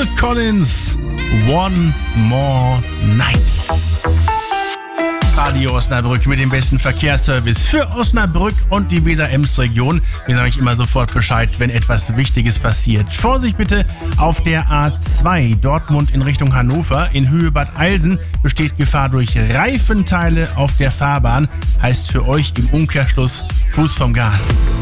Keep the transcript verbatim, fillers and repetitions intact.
Collins, One More Night. Radio Osnabrück mit dem besten Verkehrsservice für Osnabrück und die Weser-Ems-Region. Wir sagen euch immer sofort Bescheid, wenn etwas Wichtiges passiert. Vorsicht bitte auf der A zwei Dortmund in Richtung Hannover. In Höhe Bad Eilsen besteht Gefahr durch Reifenteile auf der Fahrbahn. Heißt für euch im Umkehrschluss Fuß vom Gas.